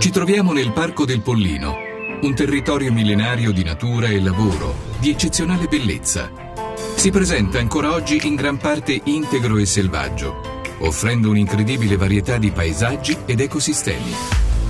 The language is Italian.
Ci troviamo nel Parco del Pollino, un territorio millenario di natura e lavoro, di eccezionale bellezza. Si presenta ancora oggi in gran parte integro e selvaggio, offrendo un'incredibile varietà di paesaggi ed ecosistemi.